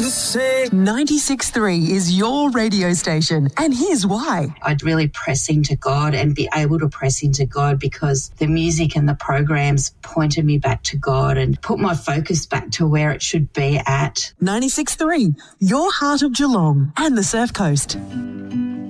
say 96.3 is your radio station, and here's why. I'd really press into God and be able to press into God because the music and the programs pointed me back to God and put my focus back to where it should be at. 96.3, your heart of Geelong and the Surf Coast.